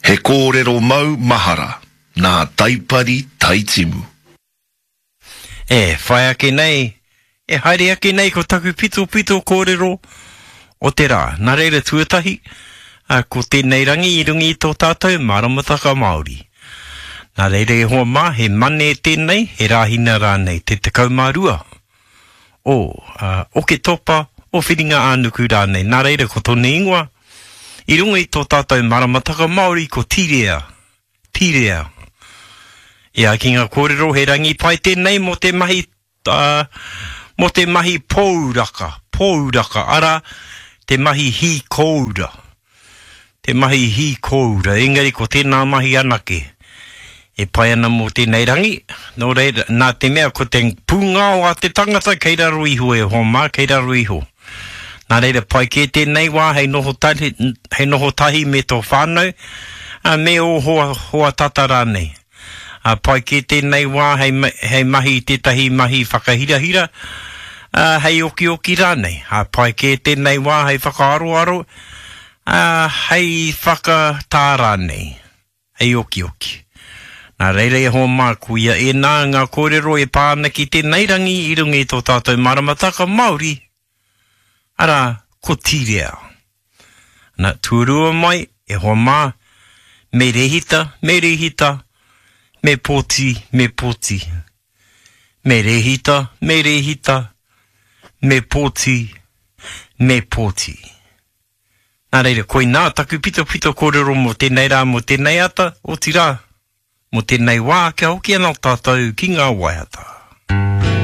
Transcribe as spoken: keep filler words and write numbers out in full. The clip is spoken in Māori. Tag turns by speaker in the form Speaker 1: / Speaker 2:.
Speaker 1: He kōrero mau mahara, nā taipari taitimu.
Speaker 2: E, whai ake nei, e haere ake nei ko taku pito pito kōrero o te rā. Nā reira tuatahi, a, ko tēnei rangi i rungi i tō tātou maramataka Māori. Nā reira e hoa mā, he mane tēnei, he rāhina rānei, te te kaumārua. O, uh, o ke topa, o whiringa ānuku rānei. Nā reira ko tōne ingoa, i runga i tō tātou maramataka Māori ko tīrea, tīrea. E a ki ngā kōrero he rangi pai tēnei mo te mahi, uh, mo te mahi pōuraka, pōuraka, ara te mahi hi kōura. Te mahi hi kōura, engari ko tēnā mahi anake. E pai ana mo tēnei rangi, no reira, nā te mea ko te pūngā o a te tangata kei raro iho e ho mā, kei raro iho. Nā reira pai ke tēnei wā, hei noho tahi, hei noho tahi me tō whānau, a me o hoa, hoa tata rānei. A pai ke tēnei wā, hei, hei mahi tētahi mahi whakahirahira, a hei oki oki rānei. A pai ke tēnei wā, hei whakaaro aro, a hei whakatā rānei, hei oki oki. Nā reira e hoa mā kuia e nā ngā kōrero e pāna ki tēnei rangi i rungi tō tātou maramataka Māori. Ara, ko tīrea. Nā tūrua mai e hoa mā, me rehita, me rehita, me pōti, me pōti. Me rehita, me rehita, me pōti, me pōti. Nā reira, koe nā taku pito pito kōrero mo tēnei rā, mo tēnei ata, o tirā. Mo tēnei wā, kia hoki anō tātou ki ngā waiata.